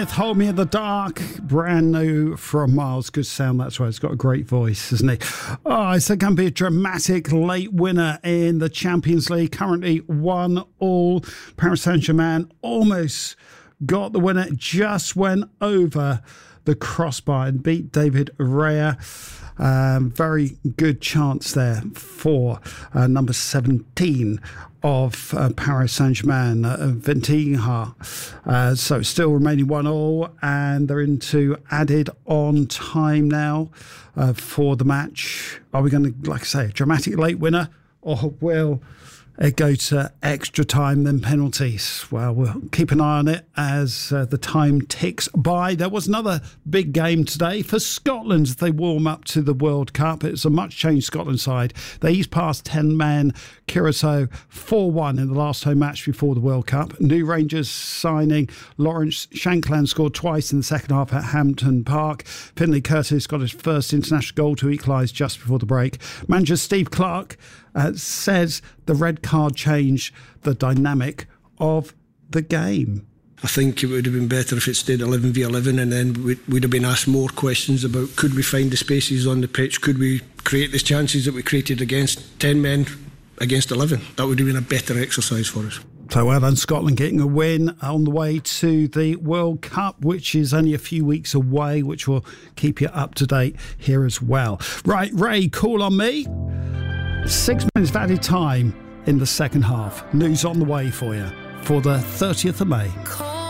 Hold Me in the Dark, brand new from Miles. Good sound, that's right. It's got a great voice, isn't he? Oh, it's going to be a dramatic late winner in the Champions League. Currently 1-1. Paris Saint-Germain almost got the winner. Just went over the crossbar and beat David Raya. Very good chance there for number 17 of Paris Saint-Germain, Vintinha. So still remaining 1-1, and they're into added on time now for the match. Are we going to, like I say, a dramatic late winner, or will it go to extra time, then penalties? Well, we'll keep an eye on it as the time ticks by. There was another big game today for Scotland as they warm up to the World Cup. It's a much-changed Scotland side. They eased past 10-man Curaçao 4-1 in the last home match before the World Cup. New Rangers signing Lawrence Shankland scored twice in the second half at Hampton Park. Finlay Curtis got his first international goal to equalise just before the break. Manager Steve Clarke says the red card changed the dynamic of the game. I think it would have been better if it stayed 11v11, and then we'd have been asked more questions about could we find the spaces on the pitch, could we create the chances that we created against 10 men against 11. That would have been a better exercise for us. So well done, Scotland, getting a win on the way to the World Cup, which is only a few weeks away, which will keep you up to date here as well. Right, Ray, call on me. 6 minutes of added time in the second half. News on the way for you for the 30th of May.